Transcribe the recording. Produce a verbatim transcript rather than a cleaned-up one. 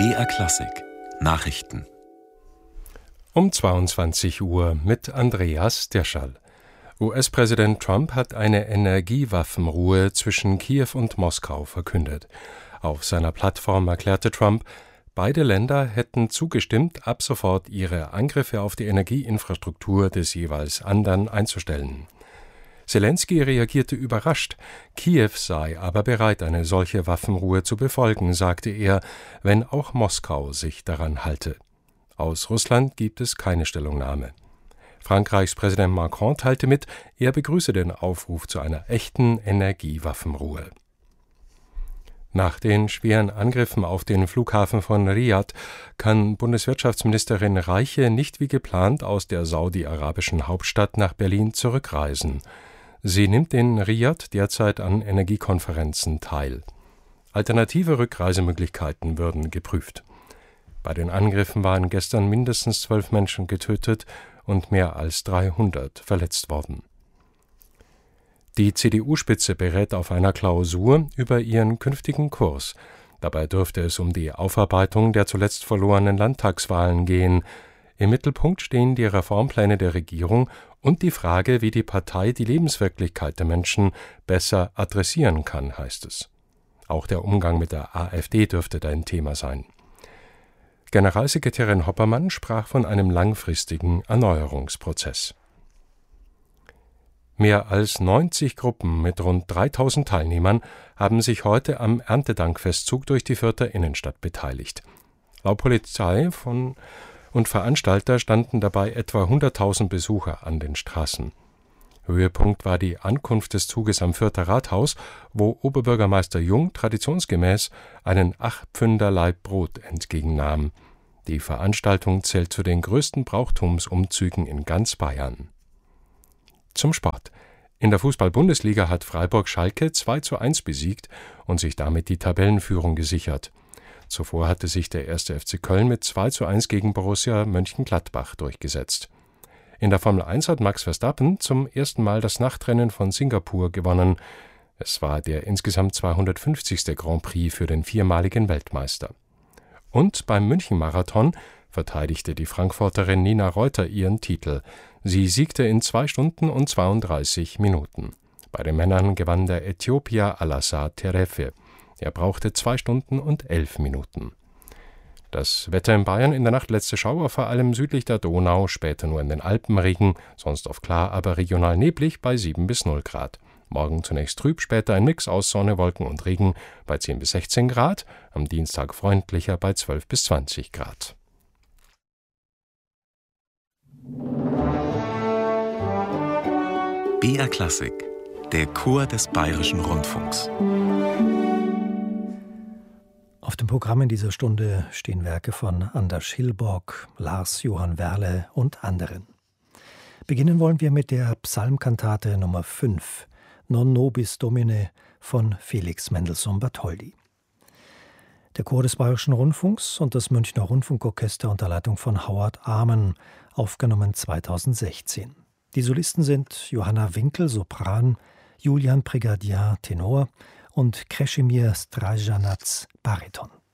B R Klassik Nachrichten um zweiundzwanzig Uhr mit Andreas Dirschall. U S-Präsident Trump hat eine Energiewaffenruhe zwischen Kiew und Moskau verkündet. Auf seiner Plattform erklärte Trump, beide Länder hätten zugestimmt, ab sofort ihre Angriffe auf die Energieinfrastruktur des jeweils anderen einzustellen. Selenskyj reagierte überrascht. Kiew sei aber bereit, eine solche Waffenruhe zu befolgen, sagte er, wenn auch Moskau sich daran halte. Aus Russland gibt es keine Stellungnahme. Frankreichs Präsident Macron teilte mit, er begrüße den Aufruf zu einer echten Energiewaffenruhe. Nach den schweren Angriffen auf den Flughafen von Riad kann Bundeswirtschaftsministerin Reiche nicht wie geplant aus der saudi-arabischen Hauptstadt nach Berlin zurückreisen. Sie nimmt in Riad derzeit an Energiekonferenzen teil. Alternative Rückreisemöglichkeiten würden geprüft. Bei den Angriffen waren gestern mindestens zwölf Menschen getötet und mehr als dreihundert verletzt worden. Die C D U-Spitze berät auf einer Klausur über ihren künftigen Kurs. Dabei dürfte es um die Aufarbeitung der zuletzt verlorenen Landtagswahlen gehen. Im Mittelpunkt stehen die Reformpläne der Regierung und die Frage, wie die Partei die Lebenswirklichkeit der Menschen besser adressieren kann, heißt es. Auch der Umgang mit der AfD dürfte ein Thema sein. Generalsekretärin Hoppermann sprach von einem langfristigen Erneuerungsprozess. Mehr als neunzig Gruppen mit rund dreitausend Teilnehmern haben sich heute am Erntedankfestzug durch die Fürther Innenstadt beteiligt. Laut Polizei von und Veranstalter standen dabei etwa hunderttausend Besucher an den Straßen. Höhepunkt war die Ankunft des Zuges am Fürther Rathaus, wo Oberbürgermeister Jung traditionsgemäß einen Acht-Pfünder Laib Brot entgegennahm. Die Veranstaltung zählt zu den größten Brauchtumsumzügen in ganz Bayern. Zum Sport. In der Fußball-Bundesliga hat Freiburg Schalke zwei zu eins besiegt und sich damit die Tabellenführung gesichert. Zuvor hatte sich der erste F C Köln mit zwei zu eins gegen Borussia Mönchengladbach durchgesetzt. In der Formel eins hat Max Verstappen zum ersten Mal das Nachtrennen von Singapur gewonnen. Es war der insgesamt zweihundertfünfzigste Grand Prix für den viermaligen Weltmeister. Und beim München-Marathon verteidigte die Frankfurterin Nina Reuter ihren Titel. Sie siegte in zwei Stunden und zweiunddreißig Minuten. Bei den Männern gewann der Äthiopier Alassane Terefe. Er brauchte zwei Stunden und elf Minuten. Das Wetter in Bayern: in der Nacht letzte Schauer, vor allem südlich der Donau, später nur in den Alpen Regen, sonst oft klar, aber regional neblig bei sieben bis null Grad. Morgen zunächst trüb, später ein Mix aus Sonne, Wolken und Regen bei zehn bis sechzehn Grad, am Dienstag freundlicher bei zwölf bis zwanzig Grad. B R Klassik, der Chor des Bayerischen Rundfunks. Auf dem Programm in dieser Stunde stehen Werke von Anders Hilborg, Lars Johann Werle und anderen. Beginnen wollen wir mit der Psalmkantate Nummer fünf, Non nobis Domine von Felix Mendelssohn Bartholdy. Der Chor des Bayerischen Rundfunks und das Münchner Rundfunkorchester unter Leitung von Howard Amen, aufgenommen zweitausendsechzehn. Die Solisten sind Johanna Winkel, Sopran, Julian Prigadier, Tenor und Krešimir Stражanac, Bariton.